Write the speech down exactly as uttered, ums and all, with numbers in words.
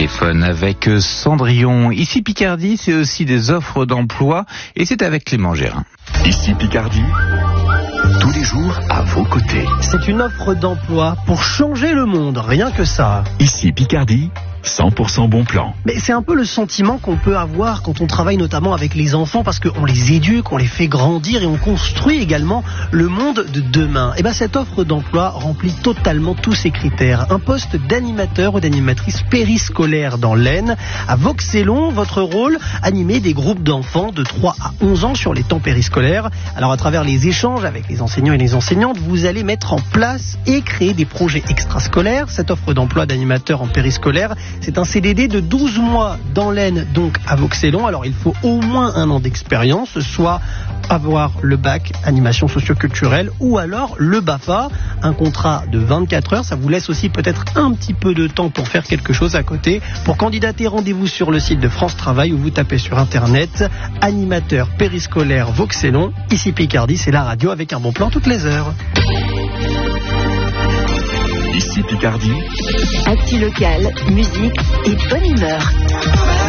téléphone avec Cendrillon. Ici Picardie, c'est aussi des offres d'emploi et c'est avec Clément Gérin. Ici Picardie, tous les jours à vos côtés. C'est une offre d'emploi pour changer le monde, rien que ça. Ici Picardie, cent pour cent bon plan. Mais c'est un peu le sentiment qu'on peut avoir quand on travaille notamment avec les enfants, parce qu'on les éduque, on les fait grandir et on construit également le monde de demain. Et bien cette offre d'emploi remplit totalement tous ces critères. Un poste d'animateur ou d'animatrice périscolaire dans l'Aisne. À Vauxhellon, votre rôle, animer des groupes d'enfants de trois à onze ans sur les temps périscolaires. Alors à travers les échanges avec les enseignants et les enseignantes, vous allez mettre en place et créer des projets extrascolaires. Cette offre d'emploi d'animateur en périscolaire, c'est un C D D de douze mois dans l'Aisne, donc à Vauxhellon. Alors il faut au moins un an d'expérience, soit avoir le bac animation socio-culturelle ou alors le BAFA, un contrat de vingt-quatre heures. Ça vous laisse aussi peut-être un petit peu de temps pour faire quelque chose à côté. Pour candidater, rendez-vous sur le site de France Travail ou vous tapez sur internet animateur périscolaire Vauxhellon. Ici Picardie, c'est la radio avec un bon plan toutes les heures. Ici Picardie, actu local, musique et bonne humeur.